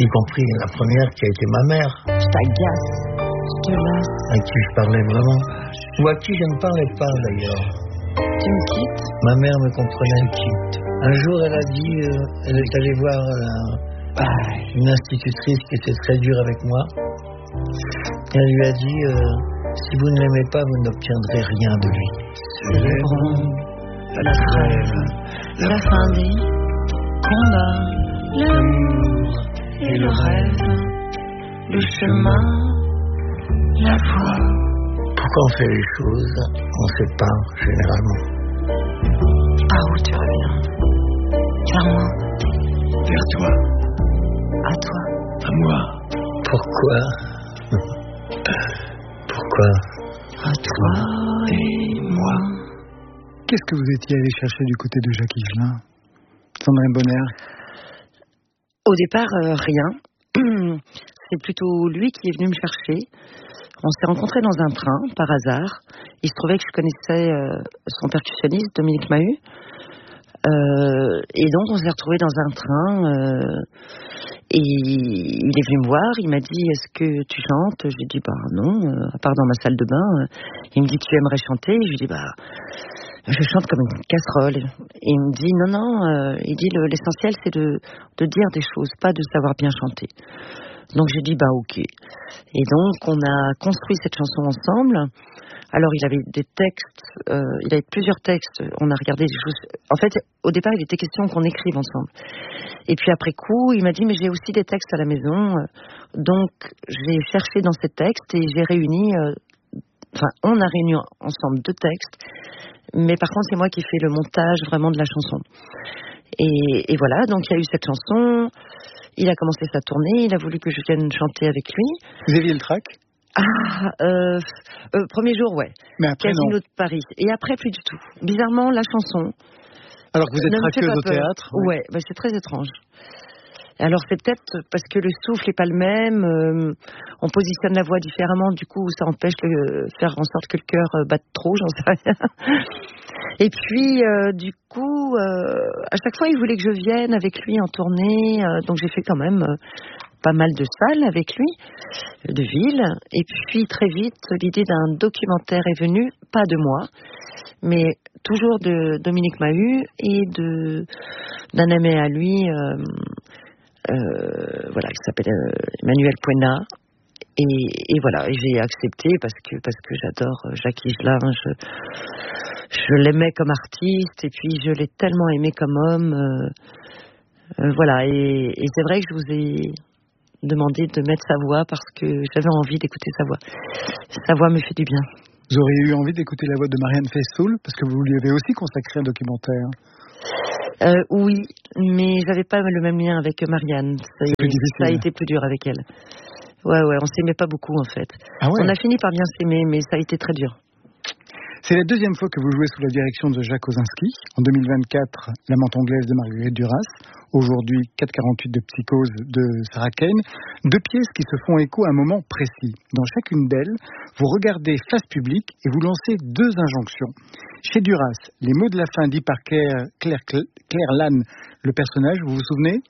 y compris la première qui a été ma mère. Je t'agace, je te lasse. À qui je parlais vraiment. Ou à qui je ne parlais pas d'ailleurs. Tu me quittes? Ma mère me comprenait. Un jour, elle a dit, elle est allée voir une institutrice qui était très dure avec moi. Elle lui a dit, si vous ne l'aimez pas, vous n'obtiendrez rien de lui. Célébrons la trêve, la fin des combats, l'amour et le rêve, le chemin, la foi. Pourquoi on fait les choses, on ne sait pas généralement. Par où tu reviens? Vers moi. Vers toi. À toi. À moi. Pourquoi? Pourquoi? À toi et moi. Qu'est-ce que vous étiez allé chercher du côté de Jacques Higelin, Sandrine Bonnaire? Au départ, rien. C'est plutôt lui qui est venu me chercher. On s'est rencontrés dans un train, par hasard. Il se trouvait que je connaissais son percussionniste, Dominique Mahut. Et donc, on s'est retrouvés dans un train. Et il est venu me voir. Il m'a dit, est-ce que tu chantes? J'ai dit, non, à part dans ma salle de bain. Il me dit, tu aimerais chanter? Je lui dis, je chante comme une casserole. Et il me dit, non. Il dit, l'essentiel, c'est de dire des choses, pas de savoir bien chanter. Donc j'ai dit ok. Et donc on a construit cette chanson ensemble. Alors il avait des textes, il avait plusieurs textes. On a regardé des choses. En fait, au départ, il était question qu'on écrive ensemble. Et puis après coup, il m'a dit mais j'ai aussi des textes à la maison. Donc j'ai cherché dans ces textes et j'ai réuni. On a réuni ensemble 2 textes. Mais par contre, c'est moi qui fais le montage vraiment de la chanson. Et voilà. Donc il y a eu cette chanson. Il a commencé sa tournée, il a voulu que je vienne chanter avec lui. Vous aviez le trac? Premier jour, ouais. Mais après, Casino non. de Paris. Et après, plus du tout. Bizarrement, la chanson. Alors que vous êtes traqueuse au théâtre? Ouais, c'est très étrange. Alors c'est peut-être parce que le souffle n'est pas le même, on positionne la voix différemment, du coup ça empêche de faire en sorte que le cœur batte trop, j'en sais rien. Et puis du coup, à chaque fois il voulait que je vienne avec lui en tournée, donc j'ai fait quand même pas mal de salles avec lui, de villes. Et puis très vite, l'idée d'un documentaire est venue, pas de moi, mais toujours de Dominique Mahut et d'un ami à lui, qui s'appelle Emmanuel Puena. Et voilà, et j'ai accepté parce que j'adore Jacques Higelin. Je l'aimais comme artiste et puis je l'ai tellement aimé comme homme. Voilà, et c'est vrai que je vous ai demandé de mettre sa voix parce que j'avais envie d'écouter sa voix. Sa voix me fait du bien. Vous auriez eu envie d'écouter la voix de Marianne Faithfull parce que vous lui avez aussi consacré un documentaire. Oui, mais j'avais pas le même lien avec Marianne. Ça a été plus dur avec elle. Ouais, on s'aimait pas beaucoup en fait. Ah ouais. On a fini par bien s'aimer, mais ça a été très dur. C'est la deuxième fois que vous jouez sous la direction de Jacques Osinski. En 2024, L'amante anglaise de Marguerite Duras. Aujourd'hui, 448 de Psychose de Sarah Kane. 2 pièces qui se font écho à un moment précis. Dans chacune d'elles, vous regardez face publique et vous lancez 2 injonctions. Chez Duras, les mots de la fin dits par Claire Lannes, le personnage, vous vous souvenez?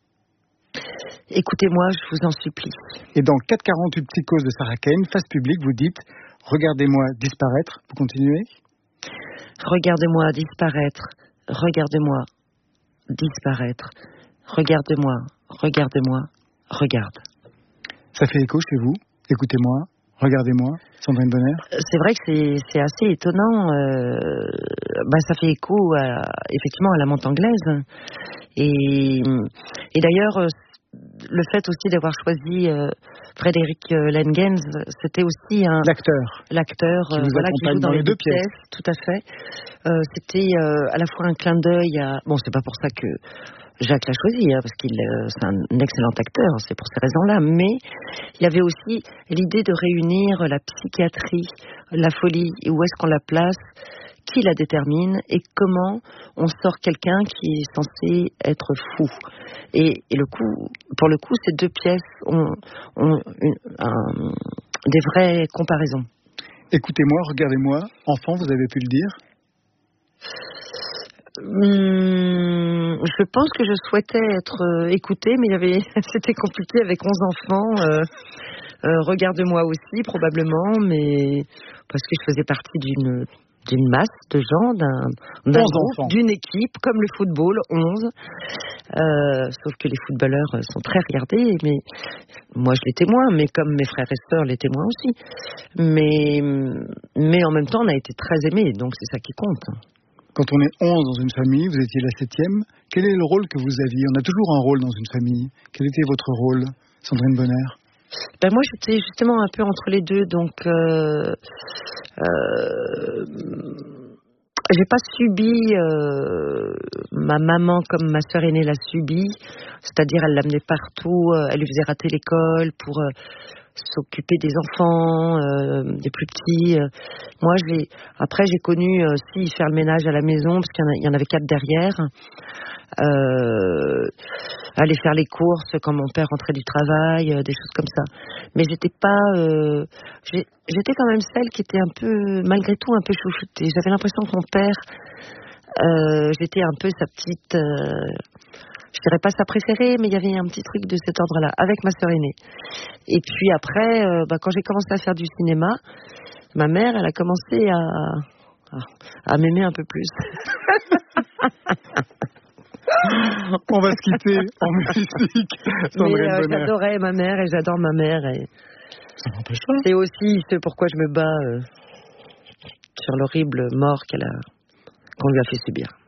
Écoutez-moi, je vous en supplie. Et dans 448 Psychose de Sarah Kane, face publique, vous dites « Regardez-moi disparaître ». Vous continuez? Regardez-moi disparaître, regardez-moi disparaître, regardez-moi, regardez-moi, regarde. Ça fait écho chez vous? Écoutez-moi, regardez-moi, Sandrine Bonnaire. C'est vrai que c'est assez étonnant. Ça fait écho effectivement à l'amante anglaise. Et d'ailleurs, le fait aussi d'avoir choisi Frédéric Lengens, c'était aussi l'acteur qui joue dans les 2 pièces. Tout à fait. C'était à la fois un clin d'œil à... Bon, c'est pas pour ça que Jacques l'a choisi, parce qu'il c'est un excellent acteur, c'est pour ces raisons-là, mais il y avait aussi l'idée de réunir la psychiatrie, la folie, et où est-ce qu'on la place, qui la détermine et comment on sort quelqu'un qui est censé être fou. Et pour le coup, ces 2 pièces ont des vraies comparaisons. Écoutez-moi, regardez-moi, enfant, vous avez pu le dire? Je pense que je souhaitais être écoutée, mais c'était compliqué avec 11 enfants. Regarde-moi aussi, probablement, mais parce que je faisais partie d'une masse de gens, d'un groupe, d'une équipe, comme le football, 11. Sauf que les footballeurs sont très regardés, mais moi je l'étais moins, mais comme mes frères et sœurs l'étaient moins aussi. Mais en même temps, on a été très aimés, donc c'est ça qui compte. Quand on est 11 dans une famille, vous étiez la 7e, quel est le rôle que vous aviez ? On a toujours un rôle dans une famille. Quel était votre rôle, Sandrine Bonner ? Moi, j'étais justement un peu entre les deux, donc j'ai pas subi ma maman comme ma sœur aînée l'a subi, c'est-à-dire elle l'amenait partout, elle lui faisait rater l'école pour s'occuper des enfants, des plus petits. Moi, après j'ai connu aussi faire le ménage à la maison parce qu'il y en avait 4 derrière. Aller faire les courses quand mon père rentrait du travail, des choses comme ça. Mais j'étais pas, j'étais quand même celle qui était un peu, malgré tout, un peu chouchoutée. J'avais l'impression que mon père, j'étais un peu sa petite, je dirais pas sa préférée, mais il y avait un petit truc de cet ordre-là, avec ma sœur aînée. Et puis après, quand j'ai commencé à faire du cinéma, ma mère, elle a commencé à m'aimer un peu plus. On va se quitter en musique. Mais j'adorais ma mère et j'adore ma mère. Et ça n'empêche pas. C'est aussi ce pourquoi je me bats sur l'horrible mort qu'on lui a fait subir.